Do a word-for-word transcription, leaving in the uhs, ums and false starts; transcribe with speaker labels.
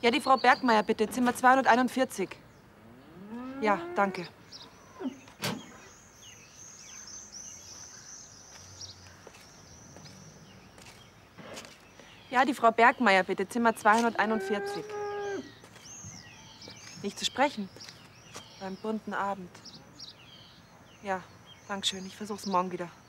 Speaker 1: Ja, die Frau Bergmeier, bitte. Zimmer zweihunderteinundvierzig. Ja, danke. Ja, die Frau Bergmeier, bitte. Zimmer zweihunderteinundvierzig. Nicht zu sprechen? Beim bunten Abend. Ja, danke schön. Ich versuch's morgen wieder.